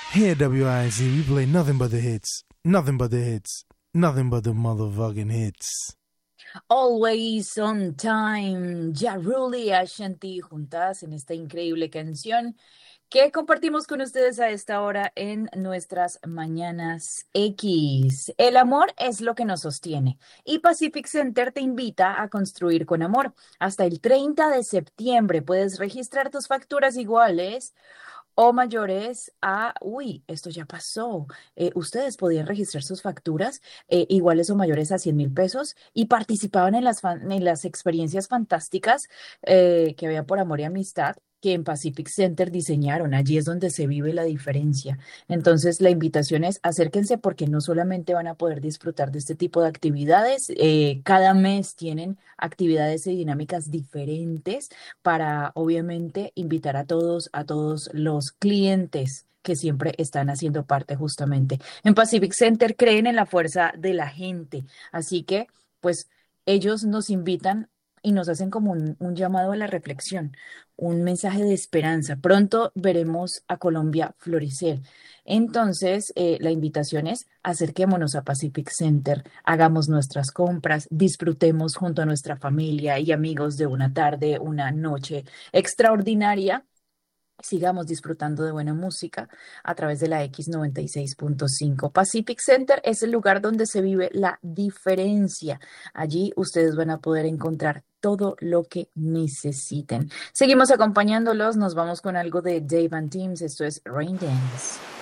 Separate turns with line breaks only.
Here at WIC, we play nothing but the hits. Nothing but the hits. Nothing but the motherfucking hits.
Always on time, Ja Rule y Ashanti juntas en esta increíble canción que compartimos con ustedes a esta hora en nuestras mañanas X. El amor es lo que nos sostiene y Pacific Center te invita a construir con amor. Hasta el 30 de septiembre puedes registrar tus facturas iguales o mayores a, esto ya pasó. Ustedes podían registrar sus facturas iguales o mayores a 100.000 pesos y participaban en las experiencias fantásticas que había por amor y amistad que en Pacific Center diseñaron. Allí es donde se vive la diferencia. Entonces, la invitación es acérquense porque no solamente van a poder disfrutar de este tipo de actividades, cada mes tienen actividades y dinámicas diferentes para obviamente invitar a todos los clientes que siempre están haciendo parte justamente. En Pacific Center creen en la fuerza de la gente, así que pues ellos nos invitan y nos hacen como un llamado a la reflexión, un mensaje de esperanza. Pronto veremos a Colombia florecer. Entonces, la invitación es acerquémonos a Pacific Center, hagamos nuestras compras, disfrutemos junto a nuestra familia y amigos de una tarde, una noche extraordinaria. Sigamos disfrutando de buena música a través de la X96.5. Pacific Center es el lugar donde se vive la diferencia. Allí ustedes van a poder encontrar todo lo que necesiten. Seguimos acompañándolos, nos vamos con algo de Dave and Teams. Esto es Rain Dance.